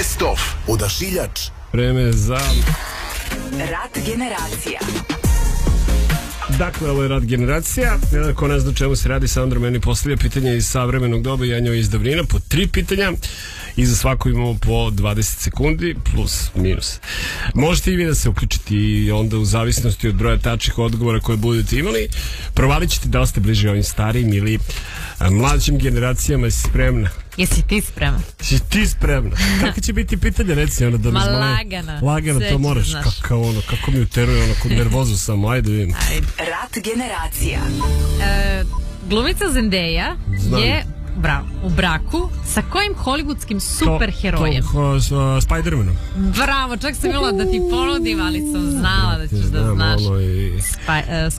Best of. Odašiljač. Vreme za... Rat generacija. Dakle, ovo je Rat generacija. Ko ne zna čemu se radi, Sandra meni postavlja pitanje iz savremenog doba, ja njoj iz davnina, po 3 pitanja. I za svako imamo po 20 sekundi, plus, minus. Možete i vi da se uključite i onda u zavisnosti od broja tačnih odgovora koje budete imali, provalit ćete da li ste bliže ovim starijim ili mlađim generacijama. Jesi spremna? Jesi ti spremna? Jesi ti spremna? Kako će biti pitanje, reci ono da me lagana. Lagana, to moraš. Kako mi uteruje ono kod nervozu samo, ajde vidim. Rat generacija. Glumica Zendaya je u braku sa kojim hollywoodskim superherojem? Spider-Manom. Bravo, čak sam imala da ti ponudim, ali sam znala da ćeš da znaš.